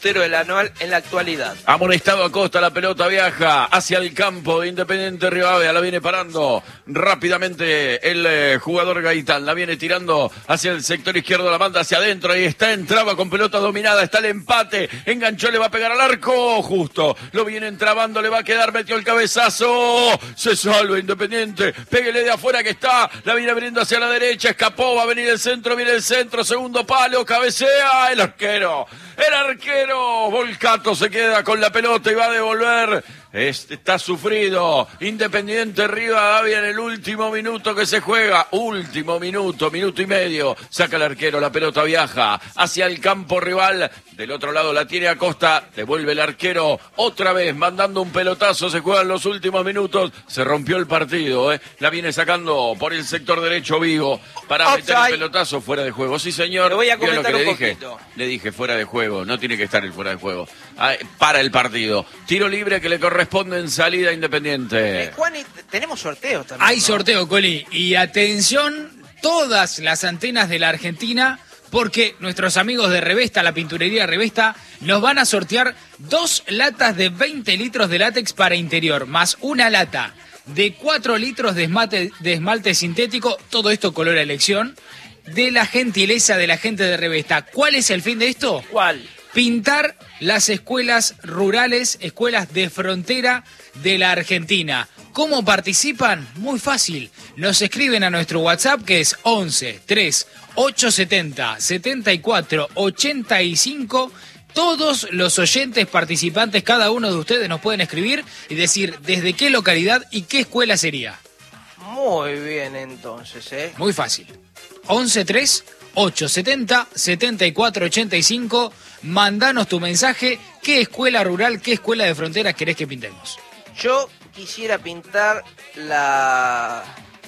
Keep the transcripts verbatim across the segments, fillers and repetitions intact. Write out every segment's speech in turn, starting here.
puntero del anual en la actualidad. Amonestado Acosta, la pelota viaja hacia el campo de Independiente Rivadavia, la viene parando rápidamente el eh, jugador Gaitán, la viene tirando hacia el sector izquierdo, la manda hacia adentro, ahí está, entraba con pelota dominada, está el empate, enganchó, le va a pegar al arco, justo, lo viene entrabando, le va a quedar, metió el cabezazo, se salva Independiente, péguele de afuera que está, la viene abriendo hacia la derecha, escapó, va a venir el centro, viene el centro, segundo palo, cabecea, el arquero, el arquero, Volcato se queda con la pelota y va a devolver, este está sufrido, Independiente Rivadavia en el último minuto que se juega, último minuto, minuto y medio, saca el arquero, la pelota viaja hacia el campo rival, del otro lado la tiene Acosta, devuelve el arquero, otra vez mandando un pelotazo, se juegan los últimos minutos, se rompió el partido, ¿eh? La viene sacando por el sector derecho Vigo, para Offside. meter el pelotazo fuera de juego, sí señor. Le voy a ¿Vio lo comentar que le un dije? poquito. Le dije fuera de juego, no tiene que estar el fuera de juego, ah, para el partido, tiro libre que le corresponde en salida a Independiente. Eh, Juan, y tenemos sorteos también. Hay ¿no? sorteo, Coli. Y atención, todas las antenas de la Argentina, porque nuestros amigos de Revesta, la pinturería Revesta, nos van a sortear dos latas de veinte litros de látex para interior, más una lata de cuatro litros de esmalte, de esmalte sintético, todo esto color a elección, de la gentileza de la gente de Revesta. ¿Cuál es el fin de esto? ¿Cuál? Pintar las escuelas rurales, escuelas de frontera de la Argentina. ¿Cómo participan? Muy fácil. Nos escriben a nuestro WhatsApp que es once tres ocho setenta setenta y cuatro ochenta y cinco. Todos los oyentes participantes, cada uno de ustedes nos pueden escribir y decir desde qué localidad y qué escuela sería. Muy bien, entonces, ¿eh? Muy fácil. once tres ocho setenta setenta y cuatro ochenta y cinco. Mandanos tu mensaje. ¿Qué escuela rural, qué escuela de frontera querés que pintemos? Yo quisiera pintar la,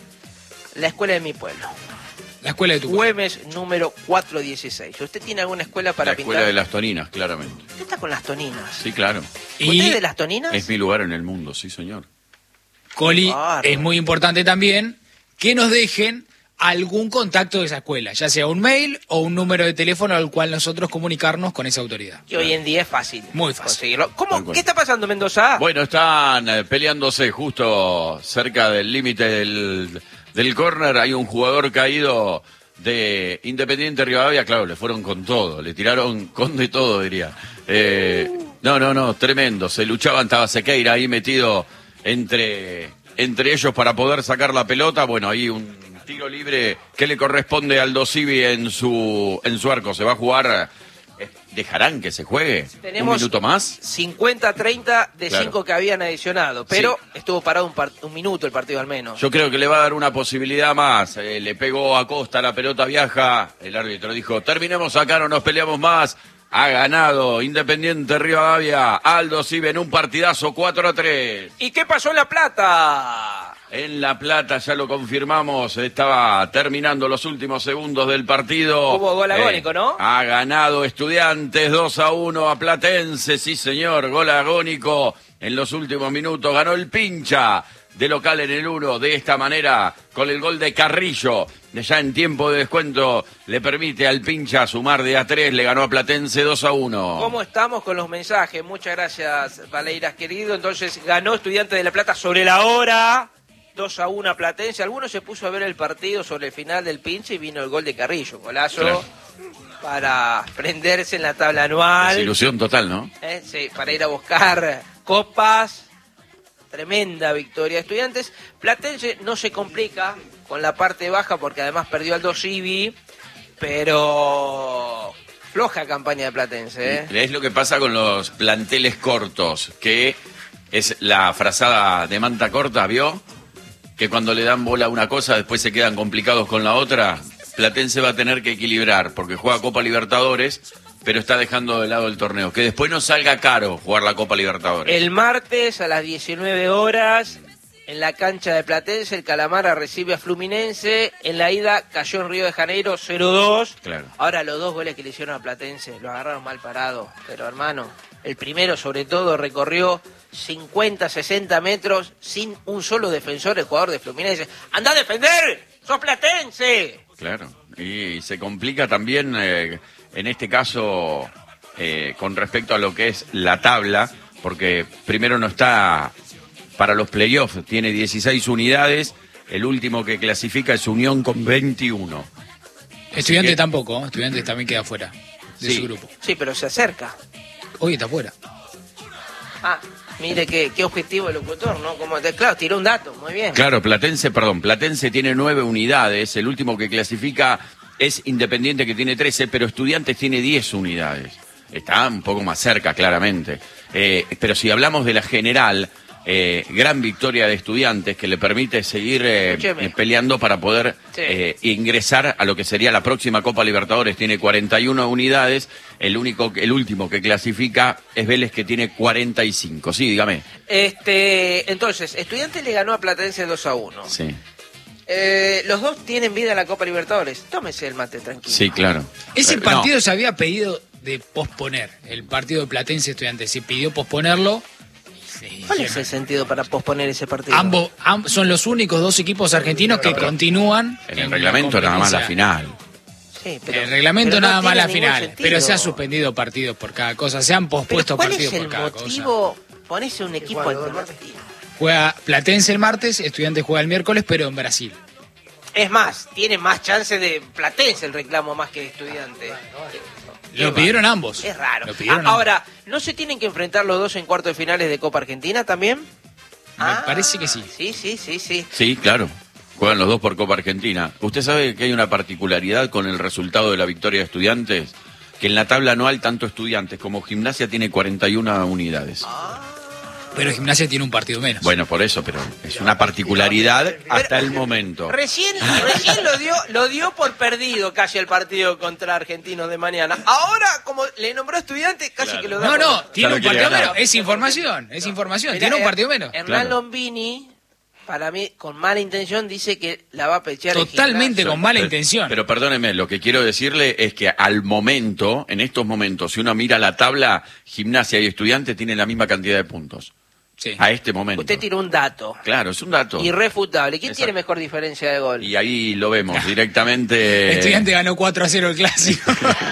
la escuela de mi pueblo. La escuela de tu pueblo. Güemes número cuatrocientos dieciséis. ¿Usted tiene alguna escuela para La pintar? escuela de las Toninas, claramente. ¿Usted está con las Toninas? Sí, claro. ¿Usted Y es de las Toninas? Es mi lugar en el mundo, sí señor. Coli, Bárbaro. es muy importante también que nos dejen algún contacto de esa escuela, ya sea un mail o un número de teléfono al cual nosotros comunicarnos con esa autoridad. Que hoy en día es fácil. Muy fácil. conseguirlo. Tal ¿Cómo? cual. ¿Qué está pasando, Mendoza? Bueno, están eh, peleándose justo cerca del límite del, del córner. Hay un jugador caído de Independiente Rivadavia. Claro, le fueron con todo. Le tiraron con de todo, diría. Eh, no, no, no, tremendo. Se luchaban, estaba Sequeira ahí metido entre, entre ellos para poder sacar la pelota. Bueno, ahí un tiro libre que le corresponde al Dosivi en su, en su arco. Se va a jugar... ¿Dejarán que se juegue Tenemos un minuto más? cincuenta treinta de Claro. cinco que habían adicionado, pero estuvo parado un, par- un minuto el partido al menos. Yo creo que le va a dar una posibilidad más. Eh, le pegó a Costa, la pelota viaja. El árbitro dijo, terminemos acá, no nos peleamos más. Ha ganado Independiente Rivadavia. Aldo Cibe en un partidazo cuatro a tres. ¿Y qué pasó en La Plata? En La Plata, ya lo confirmamos, estaba terminando los últimos segundos del partido. Hubo gol agónico, ¿no? Ha ganado Estudiantes dos a uno a Platense, sí señor, gol agónico en los últimos minutos. Ganó el Pincha de local en el uno, de esta manera, con el gol de Carrillo. Ya en tiempo de descuento le permite al Pincha sumar de a tres, le ganó a Platense dos a uno. ¿Cómo estamos con los mensajes? Muchas gracias, Valeiras, querido. Entonces, ganó Estudiantes de La Plata sobre la hora. dos a uno a Platense. Algunos se puso a ver el partido sobre el final del pinche y vino el gol de Carrillo. Golazo Claro. para prenderse en la tabla anual. Desilusión total, ¿no? Eh, sí, para ir a buscar copas. Tremenda victoria. Estudiantes. Platense no se complica con la parte baja porque además perdió al dos Civi. Pero floja campaña de Platense. ¿eh? Es lo que pasa con los planteles cortos, que es la frazada de manta corta, ¿vio? Que cuando le dan bola a una cosa, después se quedan complicados con la otra. Platense va a tener que equilibrar, porque juega Copa Libertadores, pero está dejando de lado el torneo. Que después no salga caro jugar la Copa Libertadores. El martes a las diecinueve horas, en la cancha de Platense, el Calamara recibe a Fluminense. En la ida cayó en Río de Janeiro cero dos. Claro. Ahora los dos goles que le hicieron a Platense lo agarraron mal parado. Pero hermano, el primero sobre todo recorrió cincuenta, sesenta metros sin un solo defensor, el jugador de Fluminense. ¡Anda a defender! ¡Sos Platense! Claro. Y se complica también, eh, en este caso, eh, con respecto a lo que es la tabla, porque primero no está para los playoffs, tiene dieciséis unidades, el último que clasifica es Unión con veintiuno. Estudiantes que... tampoco, Estudiantes también queda fuera de sí. su grupo. Sí, pero se acerca. Hoy está fuera. Ah, mire qué, qué objetivo el locutor, ¿no? Como te, claro, tiró un dato, muy bien. Claro, Platense, perdón, Platense tiene nueve unidades, el último que clasifica es Independiente que tiene trece, pero Estudiantes tiene diez unidades. Está un poco más cerca, claramente. Eh, pero si hablamos de la general, eh, gran victoria de Estudiantes que le permite seguir eh, eh, peleando para poder sí. eh, ingresar a lo que sería la próxima Copa Libertadores. Tiene cuarenta y una unidades, el único, el último que clasifica es Vélez que tiene cuarenta y cinco. Sí, dígame. Este, entonces, Estudiantes le ganó a Platense dos a uno. Sí. Eh, los dos tienen vida en la Copa Libertadores. Tómese el mate tranquilo. Sí, claro. Ese eh, partido no. se había pedido de posponer. El partido de Platense Estudiantes se pidió posponerlo. Sí, ¿cuál es el sentido para posponer ese partido? Ambos, ambos son los únicos dos equipos argentinos que continúan. En el en reglamento nada más la final. Sí, pero, el reglamento pero nada no más la tiene final. sentido. Pero se han suspendido partidos por cada cosa. Se han pospuesto ¿Cuál partidos es el por cada motivo? cosa. Ponese un equipo alternativo. Juega Platense el martes, Estudiantes juega el miércoles, pero en Brasil. Es más, tiene más chance de Platense el reclamo más que Estudiante. Lo pidieron ambos. Es raro. Lo pidieron Ah, ahora, ¿no se tienen que enfrentar los dos en cuartos de finales de Copa Argentina también? Me ah, parece que sí. Sí, sí, sí, sí. Sí, claro. Juegan los dos por Copa Argentina. ¿Usted sabe que hay una particularidad con el resultado de la victoria de Estudiantes? Que en la tabla anual tanto Estudiantes como Gimnasia tiene cuarenta y una unidades. Ah. Pero Gimnasia tiene un partido menos. Bueno, por eso, pero es una particularidad hasta pero, el momento. Recién, recién lo dio, lo dio por perdido casi el partido contra Argentinos de mañana. Ahora, como le nombró Estudiante, casi claro. que lo da. No, por... no, tiene claro un partido ganar. menos. Es información, es información. Mirá, tiene un partido menos. Hernán claro. Lombini, para mí, con mala intención, dice que la va a pechear. Totalmente con mala pero, intención. Pero perdóneme, lo que quiero decirle es que al momento, en estos momentos, si uno mira la tabla, Gimnasia y Estudiantes tienen la misma cantidad de puntos. Sí. A este momento. Usted tiró un dato. Claro, es un dato. Irrefutable. ¿Quién Exacto. tiene mejor diferencia de gol? Y ahí lo vemos directamente. Estudiante ganó cuatro a cero el clásico.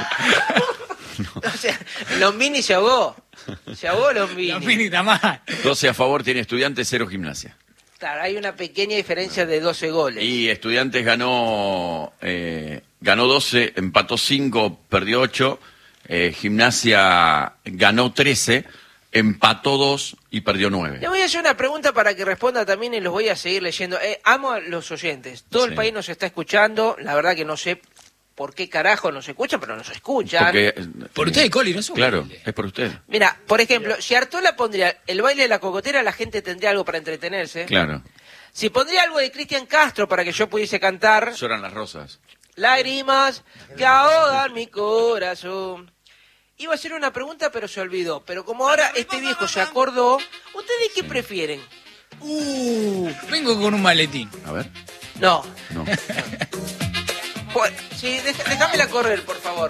no. O sea, Lombini se ahogó. Se ahogó Lombini. Lombini está mal. doce a favor tiene Estudiantes, cero Gimnasia. Claro, hay una pequeña diferencia de doce goles. Y Estudiantes ganó eh, ganó doce, empató cinco, perdió ocho. Eh, Gimnasia ganó trece, empató dos y perdió nueve. Le voy a hacer una pregunta para que responda también y los voy a seguir leyendo. Eh, amo a los oyentes. Todo Sí. el país nos está escuchando. La verdad que no sé por qué carajo nos escuchan, pero nos escuchan. Porque, Por eh, usted, Coli, no somos Claro, humildes. es por usted. Mira, por ejemplo, si Artola pondría el baile de la cocotera, la gente tendría algo para entretenerse. Claro. Si pondría algo de Cristian Castro para que yo pudiese cantar, Lloran las rosas. lágrimas que ahogan mi corazón. Iba a hacer una pregunta, pero se olvidó. Pero como ahora este viejo se acordó, ¿ustedes qué prefieren? Uh, vengo con un maletín. A ver. No. No. Pues, sí, deja- déjamela correr, por favor.